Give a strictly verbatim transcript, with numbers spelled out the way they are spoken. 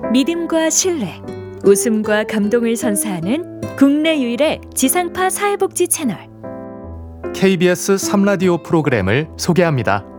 믿음과 신뢰, 웃음과 감동을 선사하는 국내 유일의 지상파 사회복지 채널 케이비에스 삼 라디오 프로그램을 소개합니다.